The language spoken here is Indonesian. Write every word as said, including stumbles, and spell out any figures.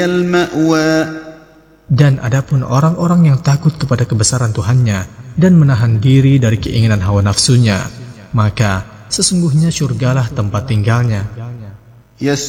المأوى. Dan adapun orang-orang yang takut kepada kebesaran Tuhannya dan menahan diri dari keinginan hawa nafsunya, maka sesungguhnya syurgalah tempat tinggalnya. يسألونك